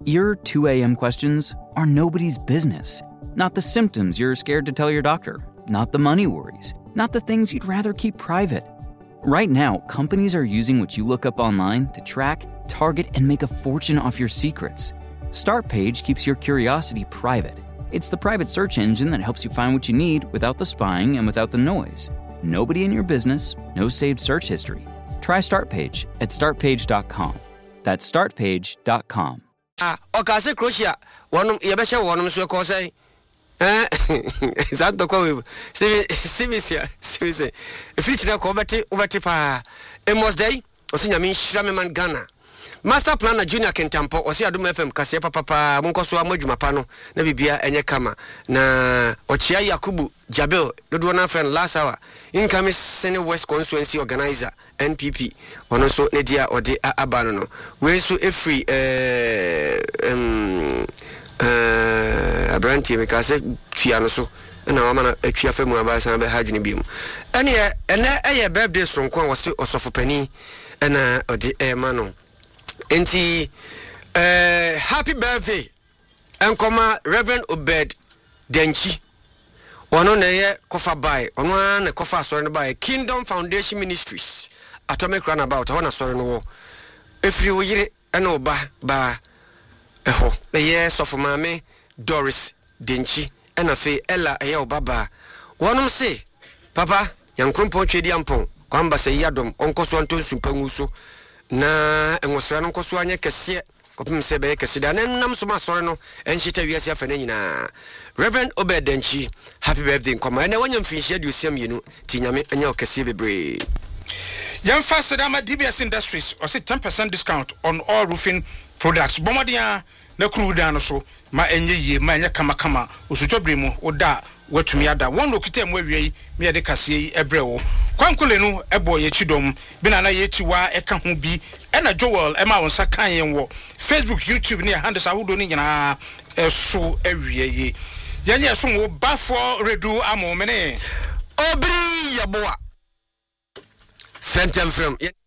Your 2 a.m. questions are nobody's business. Not the symptoms you're scared to tell your doctor. Not the money worries. Not the things you'd rather keep private. Right now, companies are using what you look up online to track, target, and make a fortune off your secrets. Startpage keeps your curiosity private. It's the private search engine that helps you find what you need without the spying and without the noise. Nobody in your business, no saved search history. Try Startpage at startpage.com. That's startpage.com. Okase Croatia, one yebesha one so ko say Zanto ko Stevie if na ko obeti pa Emos Day osinya min hira man Ghana Master Planner Junior Kentampo osi Adum FM kase papa monkoso amadwuma pa no na bibia enye kama na ochia Yakubu Jabel dodo na friend last hour incoming Senate West Constituency Organizer NPP ono so ne dia ode abano no we so efri abranti me kase tua no so na mama na atwa famu abasa be hagene biom ene eye birthday sonko wose osofopani na ode mano enti happy birthday enkoma Reverend Obed Denchi ono na ye kofa bai ono na kofa asore no bai Kingdom Foundation Ministries Atomic Runabout ho na asore no wo efiri wo yire na oba ba eho na ye sofomame Doris Denchi na fe Ella ye obaba wonom se papa yankrompo twedi ampon kwamba se yadom onkoso antonsupangu so na engosra no koso anya kese kopim se be kese da nam so masore no enhita wiase afa na nyina Reverend Obed Denchi happy birthday nkoma na wanya mfinhia adusiam yenu tinyame anya okese bebre Young Fast Dama DBS Industries or say 10% discount on all roofing products bomodia na kru dan so ma enye ye ma enye kama osutobire mu oda watumi ada won lokita mu awie me ye de kase yi ebrewo kwankole no ebo ye chidom bi na ye chiwa eka ho bi na Joel e ma wonsa kan yen wo Facebook YouTube ne handles ahodo ni nyina so awie ye yenye so wo bafo redu amomene obri yaboa Phantom from